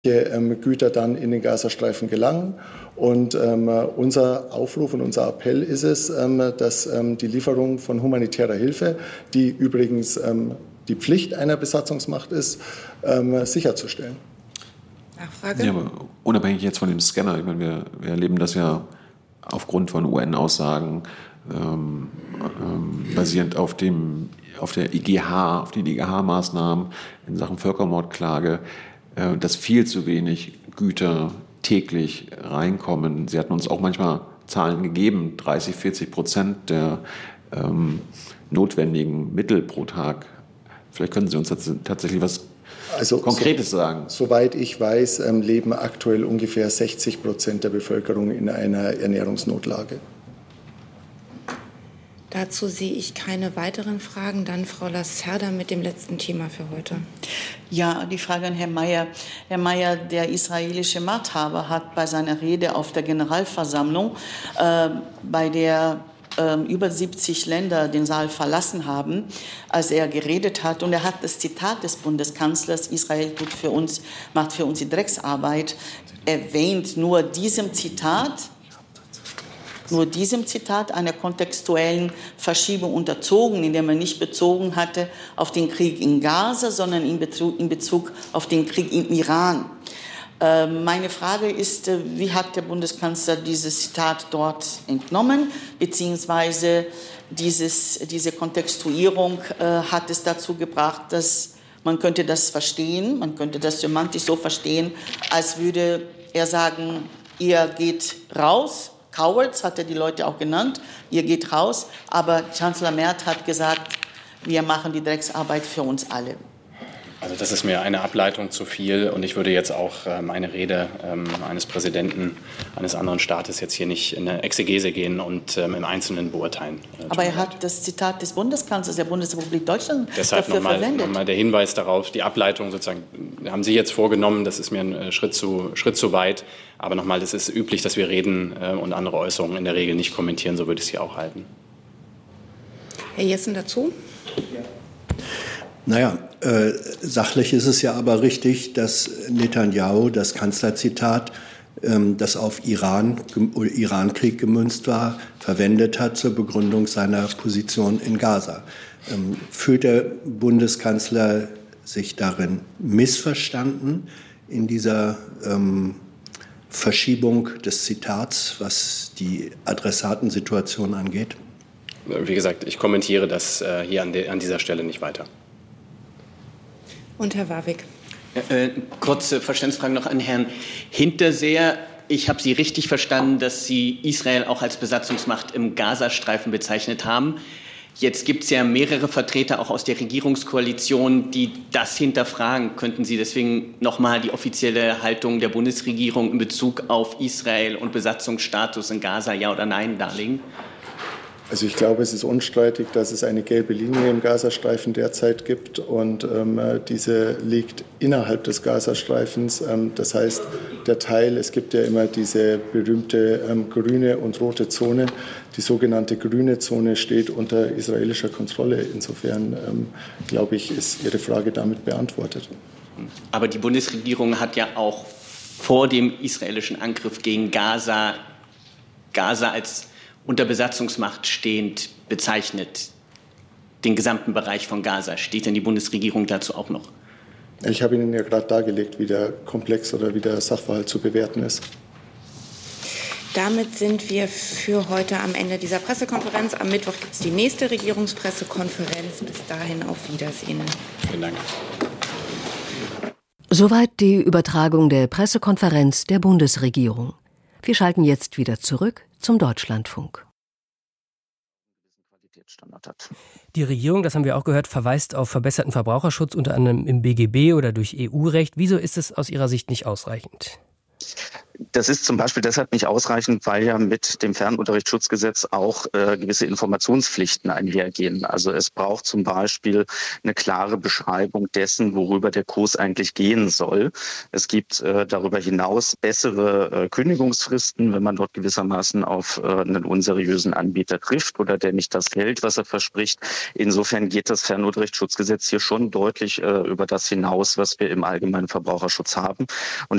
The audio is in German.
Güter dann in den Gazastreifen gelangen. Und unser Aufruf und unser Appell ist es, dass die Lieferung von humanitärer Hilfe, die übrigens die Pflicht einer Besatzungsmacht ist, sicherzustellen. Nachfrage? Ja, aber unabhängig jetzt von dem Scanner, ich meine, wir erleben das ja aufgrund von UN-Aussagen, basierend auf der IGH, auf den IGH-Maßnahmen in Sachen Völkermordklage, dass viel zu wenig Güter täglich reinkommen. Sie hatten uns auch manchmal Zahlen gegeben, 30-40% der notwendigen Mittel pro Tag. Vielleicht können Sie uns tatsächlich was Konkretes sagen. Soweit ich weiß, leben aktuell ungefähr 60% der Bevölkerung in einer Ernährungsnotlage. Dazu sehe ich keine weiteren Fragen. Dann Frau Lacerda mit dem letzten Thema für heute. Ja, die Frage an Herrn Mayer. Herr Mayer, der israelische Machthaber hat bei seiner Rede auf der Generalversammlung, bei der über 70 Länder den Saal verlassen haben, als er geredet hat. Und er hat das Zitat des Bundeskanzlers, Israel macht für uns die Drecksarbeit, erwähnt. Nur diesem Zitat einer kontextuellen Verschiebung unterzogen, indem er nicht bezogen hatte auf den Krieg in Gaza, sondern in Bezug auf den Krieg im Iran. Meine Frage ist, wie hat der Bundeskanzler dieses Zitat dort entnommen, beziehungsweise diese Kontextuierung hat es dazu gebracht, dass man könnte das verstehen, man könnte das semantisch so verstehen, als würde er sagen, ihr geht raus. Cowards hat er die Leute auch genannt, ihr geht raus, aber Chancellor Merz hat gesagt, wir machen die Drecksarbeit für uns alle. Also das ist mir eine Ableitung zu viel und ich würde jetzt auch eine Rede eines Präsidenten eines anderen Staates jetzt hier nicht in eine Exegese gehen und im Einzelnen beurteilen. Aber er hat das Zitat des Bundeskanzlers der Bundesrepublik Deutschland deshalb dafür verwendet. Nochmal der Hinweis darauf, die Ableitung sozusagen haben Sie jetzt vorgenommen, das ist mir ein Schritt zu weit. Aber nochmal, das ist üblich, dass wir Reden und andere Äußerungen in der Regel nicht kommentieren, so würde ich es hier auch halten. Herr Jessen dazu? Ja. Naja, sachlich ist es ja aber richtig, dass Netanyahu das Kanzlerzitat, das auf Irankrieg gemünzt war, verwendet hat zur Begründung seiner Position in Gaza. Fühlt der Bundeskanzler sich darin missverstanden in dieser Verschiebung des Zitats, was die Adressatensituation angeht? Wie gesagt, ich kommentiere das hier an dieser Stelle nicht weiter. Und Herr Warwick. Kurze Verständnisfrage noch an Herrn Hinterseer. Ich habe Sie richtig verstanden, dass Sie Israel auch als Besatzungsmacht im Gazastreifen bezeichnet haben. Jetzt gibt es ja mehrere Vertreter auch aus der Regierungskoalition, die das hinterfragen. Könnten Sie deswegen nochmal die offizielle Haltung der Bundesregierung in Bezug auf Israel und Besatzungsstatus in Gaza, ja oder nein, darlegen? Also ich glaube, es ist unstreitig, dass es eine gelbe Linie im Gazastreifen derzeit gibt und diese liegt innerhalb des Gazastreifens. Das heißt, es gibt ja immer diese berühmte grüne und rote Zone. Die sogenannte grüne Zone steht unter israelischer Kontrolle. Insofern, glaube ich, ist Ihre Frage damit beantwortet. Aber die Bundesregierung hat ja auch vor dem israelischen Angriff gegen Gaza als unter Besatzungsmacht stehend bezeichnet, den gesamten Bereich von Gaza. Steht denn die Bundesregierung dazu auch noch? Ich habe Ihnen ja gerade dargelegt, wie der Komplex oder wie der Sachverhalt zu bewerten ist. Damit sind wir für heute am Ende dieser Pressekonferenz. Am Mittwoch gibt es die nächste Regierungspressekonferenz. Bis dahin auf Wiedersehen. Vielen Dank. Soweit die Übertragung der Pressekonferenz der Bundesregierung. Wir schalten jetzt wieder zurück zum Deutschlandfunk. Die Regierung, das haben wir auch gehört, verweist auf verbesserten Verbraucherschutz, unter anderem im BGB oder durch EU-Recht. Wieso ist es aus Ihrer Sicht nicht ausreichend? Das ist zum Beispiel deshalb nicht ausreichend, weil ja mit dem Fernunterrichtsschutzgesetz auch gewisse Informationspflichten einhergehen. Also es braucht zum Beispiel eine klare Beschreibung dessen, worüber der Kurs eigentlich gehen soll. Es gibt darüber hinaus bessere Kündigungsfristen, wenn man dort gewissermaßen auf einen unseriösen Anbieter trifft oder der nicht das hält, was er verspricht. Insofern geht das Fernunterrichtsschutzgesetz hier schon deutlich über das hinaus, was wir im allgemeinen Verbraucherschutz haben. Und